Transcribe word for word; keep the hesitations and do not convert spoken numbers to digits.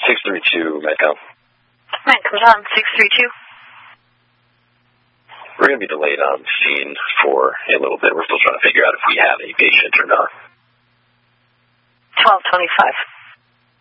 six three two, Metcom. Matt comes on, six three two. We're going to be delayed on scene for a little bit. We're still trying to figure out if we have a patient or not. twelve twenty-five.